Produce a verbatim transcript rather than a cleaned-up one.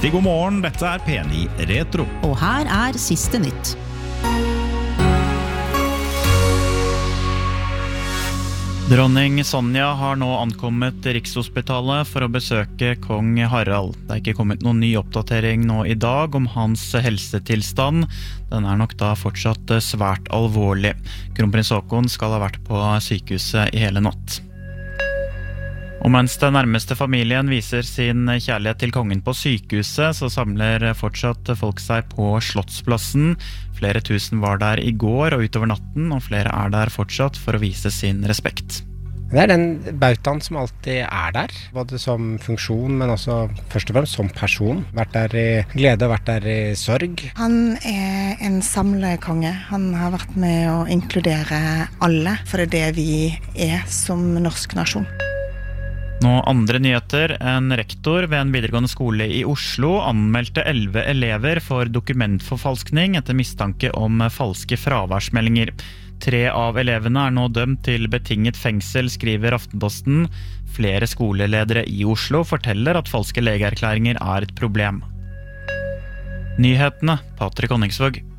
Riktig god morgen, dette er P ni Retro. Og her er siste nytt. Dronning Sonja har nå ankommet Rikshospitalet for å besøke kong Harald. Det er ikke kommet noen ny oppdatering nå i dag om hans helsetilstand. Den er nok da fortsatt svært alvorlig. Kronprins Haakon skal ha vært på sykehuset i hele natt. Og mens den nærmeste familien viser sin kjærlighet til kongen på sykehuset, så samler fortsatt folk seg på Slottsplassen. Flere tusen var der i går og utover natten, og flere er der fortsatt for å vise sin respekt. Det er den bautaen som alltid er der, både som funksjon, men også først og fremst som person. Vært der i glede og vært der i sorg. Han er en samlekonge. Han har vært med å inkludere alle, for det er det vi er som norsk nasjon. Nå andre nyheter. En rektor ved en videregående skole i Oslo anmeldte elleve elever for dokumentforfalskning etter mistanke om falske fraværsmeldinger. Tre av elevene er nå dømt til betinget fengsel, skriver Aftenposten. Flere skoleledere i Oslo forteller at falske legeerklæringer er et problem. Nyhetene, Patrick Honningsvåg.